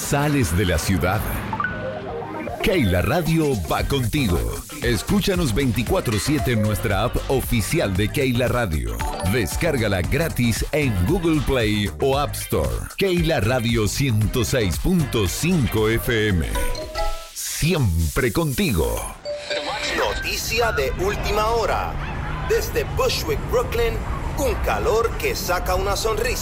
sales de la ciudad, Keila Radio va contigo. Escúchanos 24/7 en nuestra app oficial de Keila Radio. Descárgala gratis en Google Play o App Store. Keila Radio 106.5 FM. Siempre contigo. Noticia de última hora. Desde Bushwick, Brooklyn, un calor que saca una sonrisa.